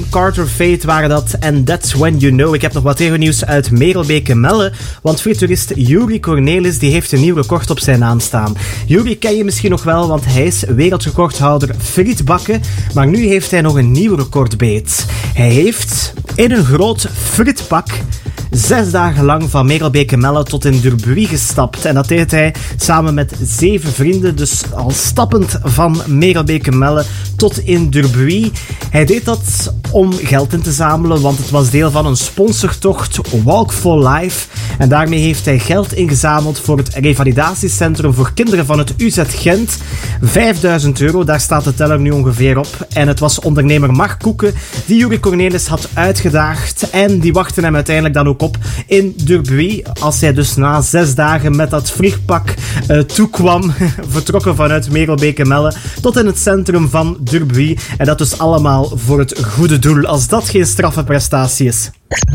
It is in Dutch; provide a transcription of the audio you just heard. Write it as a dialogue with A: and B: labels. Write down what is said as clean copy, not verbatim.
A: Carter Fate waren dat en That's When You Know. Ik heb nog wat nieuws uit Merelbeke-Melle, want frituurist Yuri Cornelis die heeft een nieuw record op zijn naam staan. Yuri ken je misschien nog wel, want hij is wereldrecordhouder frietbakken, maar nu heeft hij nog een nieuw record beet. Hij heeft in een groot frietpak 6 dagen lang van Merelbeke-Melle tot in Durbuy gestapt. En dat deed hij samen met 7 vrienden, dus al stappend van Merelbeke-Melle tot in Durbuy. Hij deed dat om geld in te zamelen, want het was deel van een sponsortocht Walk for Life. En daarmee heeft hij geld ingezameld voor het revalidatiecentrum voor kinderen van het UZ Gent. €5.000, daar staat de teller nu ongeveer op. En het was ondernemer Mark Koeken die Yuri Cornelis had uitgedaagd. En die wachten hem uiteindelijk dan ook op in Durbuy. Als hij dus na 6 dagen met dat vliegpak toekwam, vertrokken vanuit Merelbeke-Melle tot in het centrum van Durbuy. En dat dus allemaal voor het goede doel, als dat geen straffe prestatie is.